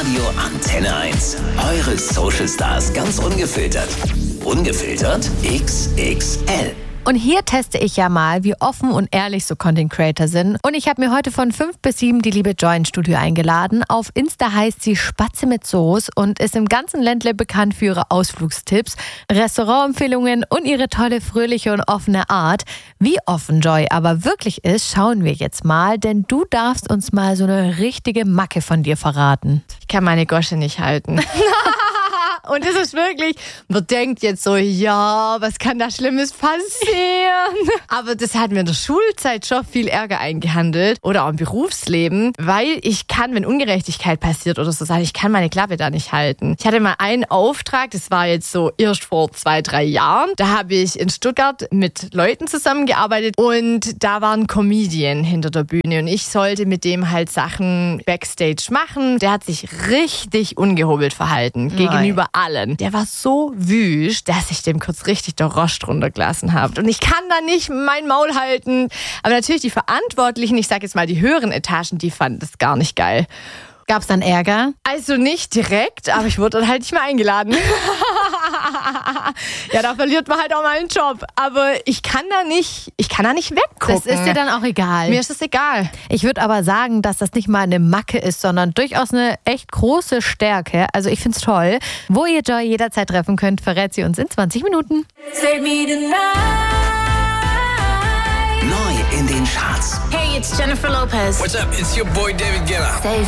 Radio Antenne 1. Eure Social Stars ganz ungefiltert. Ungefiltert XXL. Und hier teste ich ja mal, wie offen und ehrlich so Content Creator sind. Und ich habe mir heute von 5 bis 7 die liebe Joy ins Studio eingeladen. Auf Insta heißt sie Spatze mit Soße und ist im ganzen Ländle bekannt für ihre Ausflugstipps, Restaurantempfehlungen und ihre tolle, fröhliche und offene Art. Wie offen Joy aber wirklich ist, schauen wir jetzt mal, denn du darfst uns mal so eine richtige Macke von dir verraten. Ich kann meine Gosche nicht halten. Und es ist wirklich, man denkt jetzt so, ja, was kann da Schlimmes passieren? Aber das hat mir in der Schulzeit schon viel Ärger eingehandelt oder auch im Berufsleben, weil ich kann, wenn Ungerechtigkeit passiert oder so, ich kann meine Klappe da nicht halten. Ich hatte mal einen Auftrag, das war jetzt so erst vor 2-3 Jahren. Da habe ich in Stuttgart mit Leuten zusammengearbeitet und da war ein Comedian hinter der Bühne und ich sollte mit dem halt Sachen Backstage machen. Der hat sich richtig ungehobelt verhalten gegenüber allen. Der war so wüst, dass ich dem kurz richtig der Rost runtergelassen habe. Und ich kann da nicht mein Maul halten. Aber natürlich die Verantwortlichen, ich sage jetzt mal die höheren Etagen, die fanden das gar nicht geil. Gab es dann Ärger? Also nicht direkt, aber ich wurde dann halt nicht mehr eingeladen. Ja, da verliert man halt auch mal einen Job. Aber ich kann da nicht weggucken. Das ist dir dann auch egal. Mir ist es egal. Ich würde aber sagen, dass das nicht mal eine Macke ist, sondern durchaus eine echt große Stärke. Also ich finde es toll. Wo ihr Joy jederzeit treffen könnt, verrät sie uns in 20 Minuten. Save me tonight. Neu in den Charts. Hey, it's Jennifer Lopez. What's up? It's your boy David Guetta. Save